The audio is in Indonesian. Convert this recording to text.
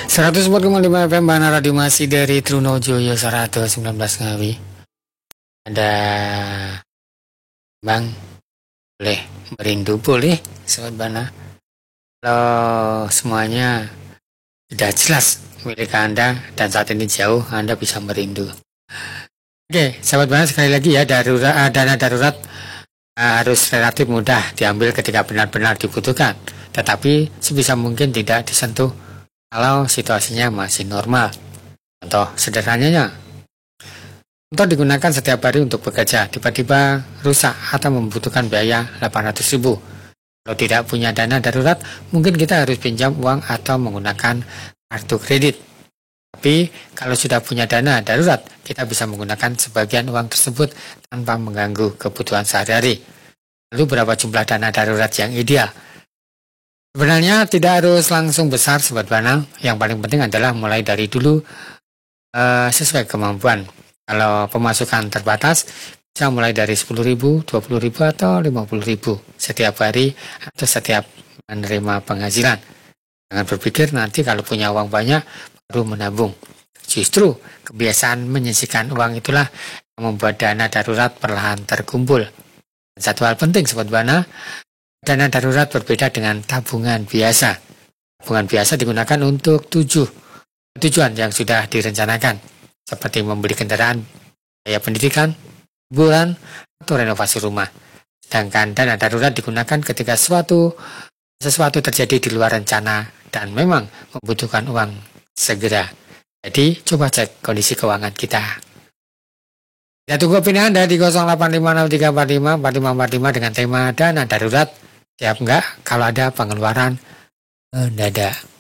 104,5 FM Bana Radio masih dari Trunojoyo 119 Ngawi. Ada Bang, boleh merindu boleh Sobat Bana. Kalau semuanya sudah jelas milik Anda dan saat ini jauh, Anda bisa merindu. Oke, Sobat Bana, sekali lagi ya, dana darurat harus relatif mudah diambil ketika benar-benar dibutuhkan, tetapi sebisa mungkin tidak disentuh kalau situasinya masih normal. Contoh sederhananya, untuk digunakan setiap hari untuk bekerja, tiba-tiba rusak atau membutuhkan biaya 800.000. Kalau tidak punya dana darurat, mungkin kita harus pinjam uang atau menggunakan kartu kredit. Tapi kalau sudah punya dana darurat, kita bisa menggunakan sebagian uang tersebut tanpa mengganggu kebutuhan sehari-hari. Lalu berapa jumlah dana darurat yang ideal? Sebenarnya tidak harus langsung besar Sobat Bana. Yang paling penting adalah mulai dari dulu sesuai kemampuan. Kalau pemasukan terbatas, bisa mulai dari 10.000, 20.000 atau 50.000 setiap hari atau setiap menerima penghasilan. Jangan berpikir nanti kalau punya uang banyak baru menabung. Justru kebiasaan menyisihkan uang itulah yang membuat dana darurat perlahan terkumpul. Dan satu hal penting Sobat Bana, dana darurat berbeda dengan tabungan biasa. Tabungan biasa digunakan untuk tujuan yang sudah direncanakan, seperti membeli kendaraan, biaya pendidikan, hiburan, atau renovasi rumah. Sedangkan dana darurat digunakan ketika sesuatu terjadi di luar rencana dan memang membutuhkan uang segera. Jadi coba cek kondisi keuangan kita. Ya, tunggu opini Anda di 085635454545 dengan tema dana darurat. Siap nggak kalau ada pengeluaran mendadak?